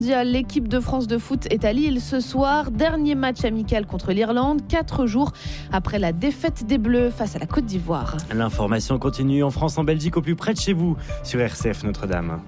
L'équipe de France de foot est à Lille ce soir. Dernier match amical contre l'Irlande, 4 jours après la défaite des Bleus face à la Côte d'Ivoire. L'information continue en France, en Belgique, au plus près de chez vous, sur RCF Notre-Dame.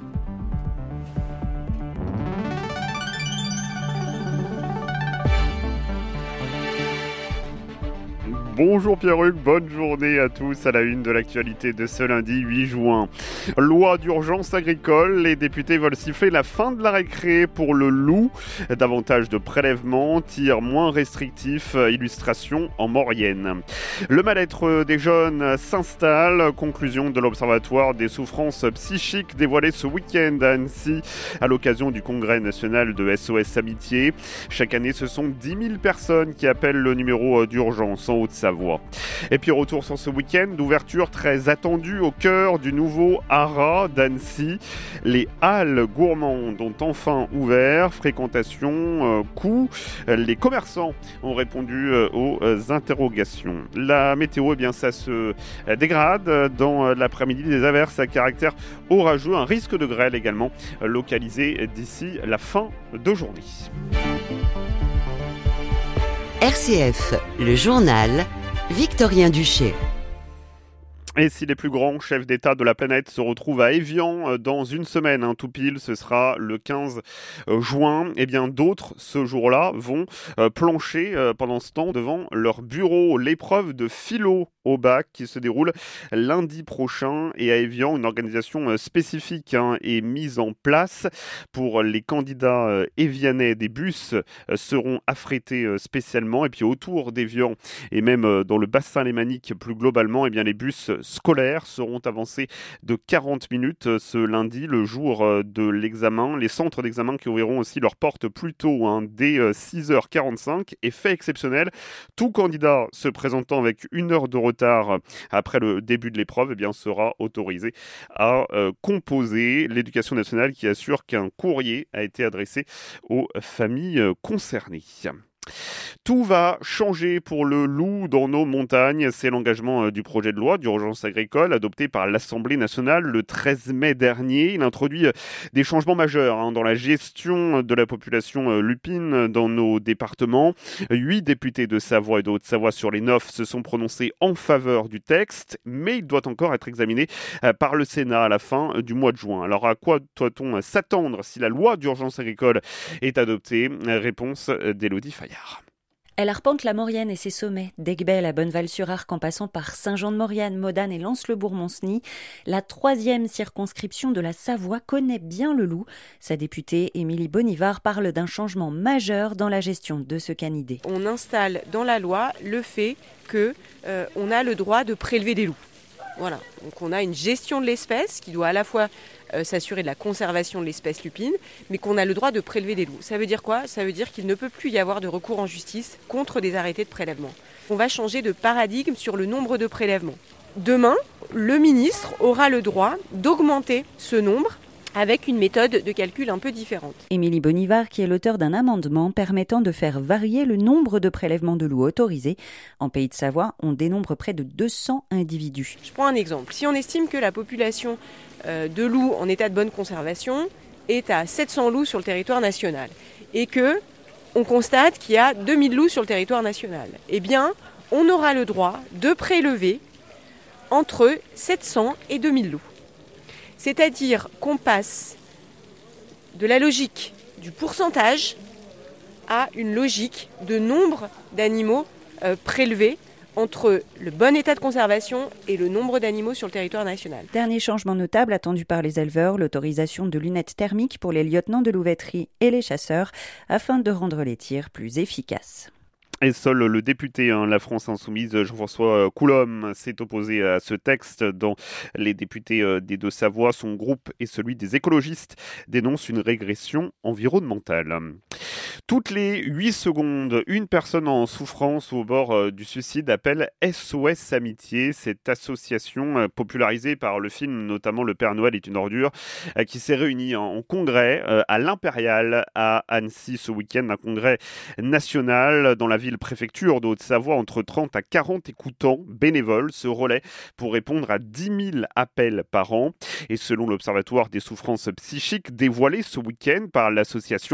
Bonjour Pierre-Hugues, bonne journée à tous à la une de l'actualité de ce lundi 8 juin. Loi d'urgence agricole, les députés veulent siffler la fin de la récré pour le loup. Davantage de prélèvements, tirs moins restrictifs, illustration en Maurienne. Le mal-être des jeunes s'installe, conclusion de l'Observatoire des souffrances psychiques dévoilé ce week-end à Annecy à l'occasion du congrès national de SOS Amitié. Chaque année, ce sont 10 000 personnes qui appellent le numéro d'urgence en Haute-Savoie. Et puis retour sur ce week-end d'ouverture très attendue au cœur du nouveau haras d'Annecy. Les halles gourmandes ont enfin ouvert, fréquentation, coût. Les commerçants ont répondu aux interrogations. La météo, eh bien, ça se dégrade dans l'après-midi, des averses à caractère orageux, un risque de grêle également localisé d'ici la fin de journée. RCF, le journal, Victorien Duché. Et si les plus grands chefs d'État de la planète se retrouvent à Évian dans une semaine, tout pile, ce sera le 15 juin, eh bien d'autres, ce jour-là, vont plancher pendant ce temps devant leur bureau. L'épreuve de philo au bac qui se déroule lundi prochain, et à Évian, une organisation spécifique est mise en place pour les candidats évianais. Des bus seront affrétés spécialement, et puis autour d'Évian et même dans le bassin lémanique plus globalement, eh bien les bus scolaires seront avancés de 40 minutes ce lundi, le jour de l'examen. Les centres d'examen qui ouvriront aussi leurs portes plus tôt, dès 6h45. Et fait exceptionnel, tout candidat se présentant avec 1 heure de retard après le début de l'épreuve, eh bien, sera autorisé à composer. L'Éducation nationale qui assure qu'un courrier a été adressé aux familles concernées. Tout va changer pour le loup dans nos montagnes. C'est l'engagement du projet de loi d'urgence agricole adopté par l'Assemblée nationale le 13 mai dernier. Il introduit des changements majeurs dans la gestion de la population lupine dans nos départements. 8 députés de Savoie et de Haute-Savoie sur les 9 se sont prononcés en faveur du texte, mais il doit encore être examiné par le Sénat à la fin du mois de juin. Alors à quoi doit-on s'attendre si la loi d'urgence agricole est adoptée? Réponse d'Élodie Fayard. Elle arpente la Maurienne et ses sommets, d'Aiguebel à Bonneval-sur-Arc en passant par Saint-Jean-de-Maurienne, Modane et Lens-le-Bourg-Monceny. La 3e circonscription de la Savoie connaît bien le loup. Sa députée Émilie Bonivard parle d'un changement majeur dans la gestion de ce canidé. On installe dans la loi le fait qu'on a le droit de prélever des loups. Voilà, donc on a une gestion de l'espèce qui doit à la fois s'assurer de la conservation de l'espèce lupine, mais qu'on a le droit de prélever des loups. Ça veut dire quoi? Ça veut dire qu'il ne peut plus y avoir de recours en justice contre des arrêtés de prélèvement. On va changer de paradigme sur le nombre de prélèvements. Demain, le ministre aura le droit d'augmenter ce nombre avec une méthode de calcul un peu différente. Émilie Bonivard, qui est l'auteur d'un amendement permettant de faire varier le nombre de prélèvements de loups autorisés. En Pays de Savoie, on dénombre près de 200 individus. Je prends un exemple. Si on estime que la population de loups en état de bonne conservation est à 700 loups sur le territoire national et que on constate qu'il y a 2000 loups sur le territoire national, eh bien, on aura le droit de prélever entre 700 et 2000 loups. C'est-à-dire qu'on passe de la logique du pourcentage à une logique de nombre d'animaux prélevés entre le bon état de conservation et le nombre d'animaux sur le territoire national. Dernier changement notable attendu par les éleveurs, l'autorisation de lunettes thermiques pour les lieutenants de louveterie et les chasseurs afin de rendre les tirs plus efficaces. Et seul le député La France Insoumise, Jean-François Coulombe, s'est opposé à ce texte. Dans les députés des Deux-Savoie, son groupe et celui des écologistes dénoncent une régression environnementale. Toutes les 8 secondes, une personne en souffrance ou au bord du suicide appelle SOS Amitié. Cette association popularisée par le film, notamment Le Père Noël est une ordure, qui s'est réunie en congrès à l'Impérial à Annecy ce week-end, un congrès national dans la ville-préfecture de Haute-Savoie. Entre 30 à 40 écoutants bénévoles se relaient pour répondre à 10 000 appels par an. Et selon l'Observatoire des souffrances psychiques dévoilé ce week-end par l'association,